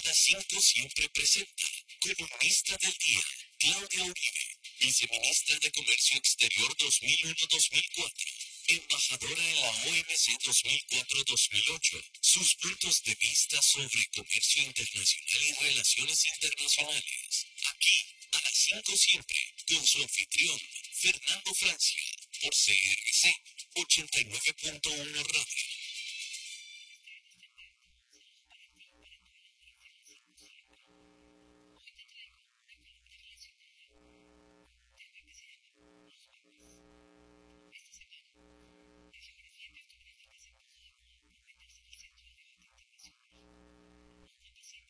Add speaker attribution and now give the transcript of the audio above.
Speaker 1: A las 5 siempre presenta, columnista del día, Claudia Uribe, viceministra de Comercio Exterior 2001-2004, embajadora en la OMC 2004-2008, sus puntos de vista sobre comercio internacional y relaciones internacionales. Aquí, a las 5 siempre, con su anfitrión, Fernando Francia, por CRC 89.1 Radio.